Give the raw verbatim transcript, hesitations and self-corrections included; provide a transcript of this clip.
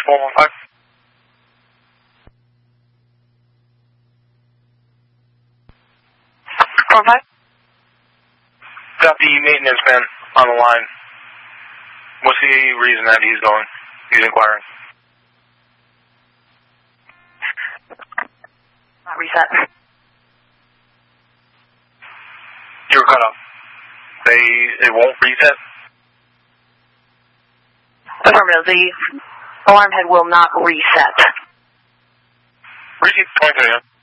four one five. four one five? Got the maintenance man on the line. What's the reason that he's going? He's inquiring. Not reset. You're cut off. They, it won't reset? Affirmative. The alarm head will not reset. Reset twenty-three, huh?